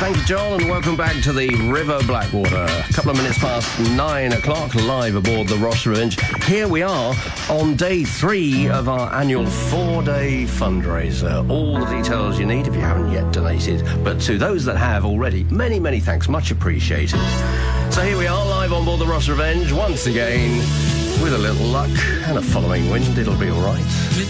Thank you, John, and welcome back to the River Blackwater. A couple of minutes past 9 o'clock, live aboard the Ross Revenge. Here we are on day 3 of our annual 4-day fundraiser. All the details you need if you haven't yet donated. But to those that have already, many, many thanks. Much appreciated. So here we are, live on board the Ross Revenge, once again. With a little luck and a following wind, it'll be all right.